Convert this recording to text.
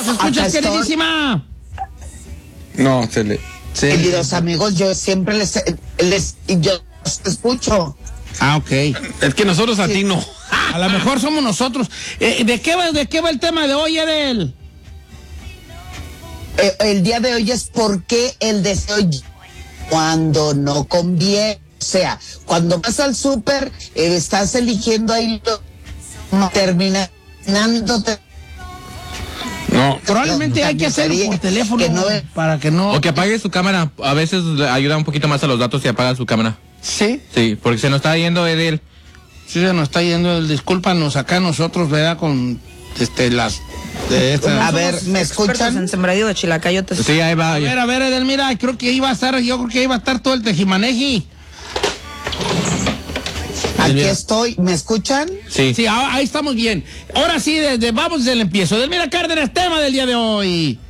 escuchas, queridísima? No, se le... Queridos amigos, yo siempre yo escucho. Ah, ok. Es que nosotros a ti no. A lo mejor somos nosotros. ¿De qué va el tema de hoy, Edel? El día de hoy es por qué el deseo cuando no conviene. O sea, cuando vas al súper, estás eligiendo ahí, terminándote. No. Probablemente hay que hacerlo por teléfono para que no... O que apague su cámara. A veces ayuda un poquito más a los datos si apaga su cámara. ¿Sí? Sí, porque se nos está yendo Edel. Sí, se nos está yendo. Discúlpanos acá nosotros, ¿verdad? Con las... A ver, ¿me escuchan? En sembradío de chilacayotes. Sí, ahí va. A ver, Edel, mira, yo creo que ahí va a estar todo el tejimaneji. Aquí estoy, ¿me escuchan? Sí, ahí estamos bien. Ahora sí, vamos desde el empiezo. Delmira Cárdenas, tema del día de hoy.